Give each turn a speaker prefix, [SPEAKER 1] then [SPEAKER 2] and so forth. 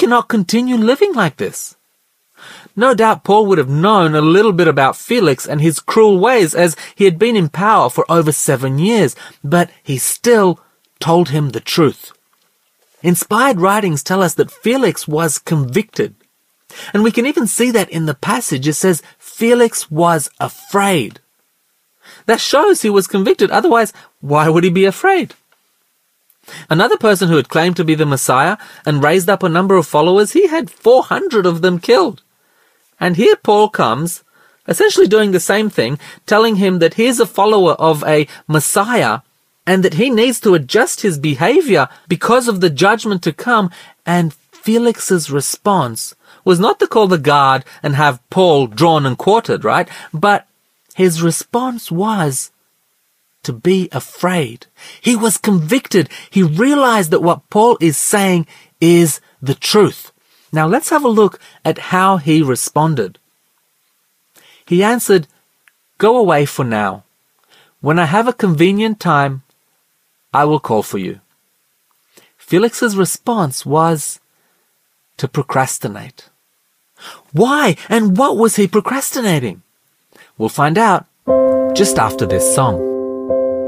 [SPEAKER 1] cannot continue living like this. No doubt Paul would have known a little bit about Felix and his cruel ways, as he had been in power for over 7 years, but he still told him the truth. Inspired writings tell us that Felix was convicted. And we can even see that in the passage. It says Felix was afraid. That shows he was convicted. Otherwise, why would he be afraid? Another person who had claimed to be the Messiah and raised up a number of followers, he had 400 of them killed. And here Paul comes, essentially doing the same thing, telling him that he's a follower of a Messiah and that he needs to adjust his behavior because of the judgment to come. And Felix's response was not to call the guard and have Paul drawn and quartered, right? But his response was to be afraid. He was convicted. He realized that what Paul is saying is the truth. Now let's have a look at how he responded. He answered, "Go away for now. When I have a convenient time, I will call for you." Felix's response was to procrastinate. Why and what was he procrastinating? We'll find out just after this song.